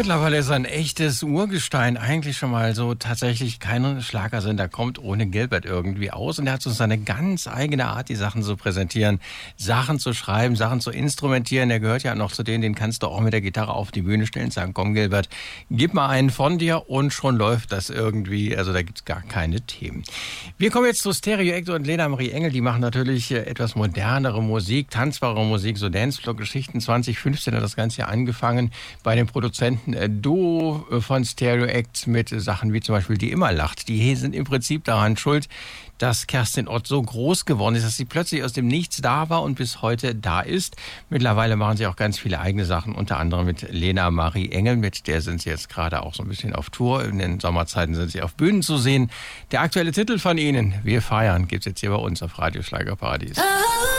mittlerweile ist er ein echtes Urgestein. Eigentlich schon mal so tatsächlich kein Schlagersender kommt ohne Gilbert irgendwie aus. Und er hat so seine ganz eigene Art, die Sachen zu präsentieren, Sachen zu schreiben, Sachen zu instrumentieren. Er gehört ja noch zu denen, den kannst du auch mit der Gitarre auf die Bühne stellen und sagen, komm Gilbert, gib mal einen von dir und schon läuft das irgendwie. Also da gibt's gar keine Themen. Wir kommen jetzt zu Stereo Act und Lena Marie Engel. Die machen natürlich etwas modernere Musik, tanzbare Musik, so Dancefloor-Geschichten. 2015 hat das Ganze ja angefangen bei den Produzenten Duo von Stereo Act mit Sachen wie zum Beispiel Die immer lacht. Die sind im Prinzip daran schuld, dass Kerstin Ott so groß geworden ist, dass sie plötzlich aus dem Nichts da war und bis heute da ist. Mittlerweile machen sie auch ganz viele eigene Sachen, unter anderem mit Lena Marie Engel, mit der sind sie jetzt gerade auch so ein bisschen auf Tour. In den Sommerzeiten sind sie auf Bühnen zu sehen. Der aktuelle Titel von ihnen, Wir feiern, gibt's jetzt hier bei uns auf Radio Schlagerparadies.